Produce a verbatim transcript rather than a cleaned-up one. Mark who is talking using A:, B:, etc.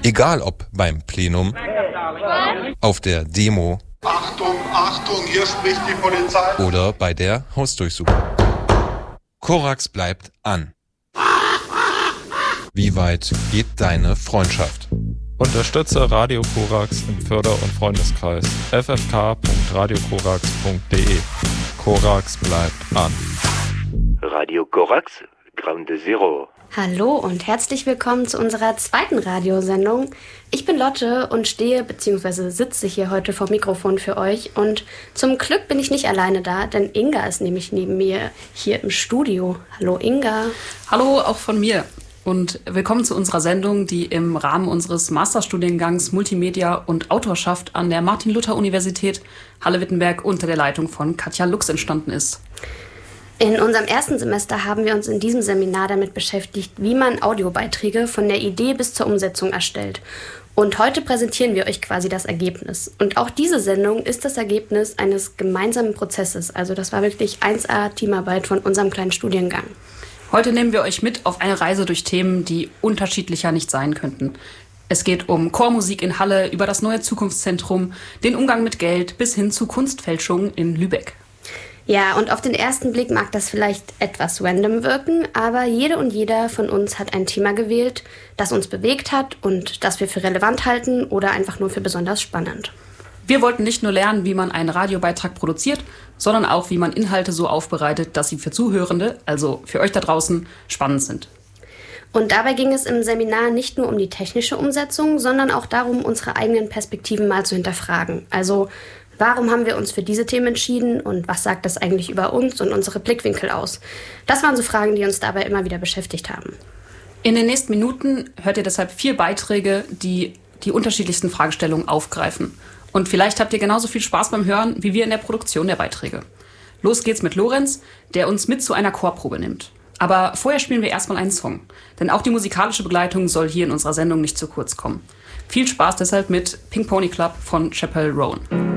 A: Egal ob beim Plenum, auf der Demo,
B: Achtung, Achtung, hier spricht die Polizei,
A: oder bei der Hausdurchsuchung. Korax bleibt an. Wie weit geht deine Freundschaft?
C: Unterstütze Radio Korax im Förder- und Freundeskreis. f f k punkt radio korax punkt d e. Korax bleibt an.
D: Radio Korax, Ground Zero.
E: Hallo und herzlich willkommen zu unserer zweiten Radiosendung. Ich bin Lotte und stehe bzw. sitze hier heute vor Mikrofon für euch. Und zum Glück bin ich nicht alleine da, denn Inga ist nämlich neben mir hier im Studio. Hallo Inga.
F: Hallo auch von mir. Und willkommen zu unserer Sendung, die im Rahmen unseres Masterstudiengangs Multimedia und Autorschaft an der Martin-Luther-Universität Halle-Wittenberg unter der Leitung von Katja Lux entstanden ist.
E: In unserem ersten Semester haben wir uns in diesem Seminar damit beschäftigt, wie man Audiobeiträge von der Idee bis zur Umsetzung erstellt. Und heute präsentieren wir euch quasi das Ergebnis. Und auch diese Sendung ist das Ergebnis eines gemeinsamen Prozesses. Also das war wirklich eins A Teamarbeit von unserem kleinen Studiengang.
F: Heute nehmen wir euch mit auf eine Reise durch Themen, die unterschiedlicher nicht sein könnten. Es geht um Chormusik in Halle, über das neue Zukunftszentrum, den Umgang mit Geld bis hin zu Kunstfälschungen in Lübeck.
E: Ja, und auf den ersten Blick mag das vielleicht etwas random wirken, aber jede und jeder von uns hat ein Thema gewählt, das uns bewegt hat und das wir für relevant halten oder einfach nur für besonders spannend.
F: Wir wollten nicht nur lernen, wie man einen Radiobeitrag produziert, sondern auch, wie man Inhalte so aufbereitet, dass sie für Zuhörende, also für euch da draußen, spannend sind.
E: Und dabei ging es im Seminar nicht nur um die technische Umsetzung, sondern auch darum, unsere eigenen Perspektiven mal zu hinterfragen. Also, warum haben wir uns für diese Themen entschieden und was sagt das eigentlich über uns und unsere Blickwinkel aus? Das waren so Fragen, die uns dabei immer wieder beschäftigt haben.
F: In den nächsten Minuten hört ihr deshalb vier Beiträge, die die unterschiedlichsten Fragestellungen aufgreifen. Und vielleicht habt ihr genauso viel Spaß beim Hören wie wir in der Produktion der Beiträge. Los geht's mit Lorenz, der uns mit zu einer Chorprobe nimmt. Aber vorher spielen wir erstmal einen Song. Denn auch die musikalische Begleitung soll hier in unserer Sendung nicht zu kurz kommen. Viel Spaß deshalb mit Pink Pony Club von Chappell Roan.